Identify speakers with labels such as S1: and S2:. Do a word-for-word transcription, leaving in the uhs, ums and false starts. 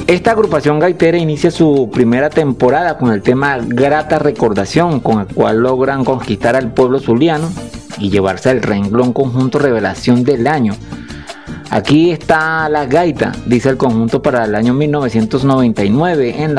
S1: Esta agrupación gaitera inicia su primera temporada con el tema Grata Recordación, con el cual logran conquistar al pueblo zuliano y llevarse al renglón conjunto Revelación del año. Aquí está la gaita, dice el conjunto, para el año mil novecientos noventa y nueve en la